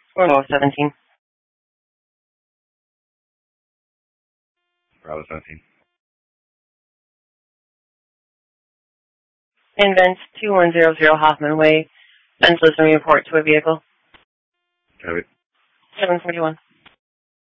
Bravo 17. Bravo 17. Invent 2100 Hoffman Way. Senseless and report to a vehicle. Copy. 741.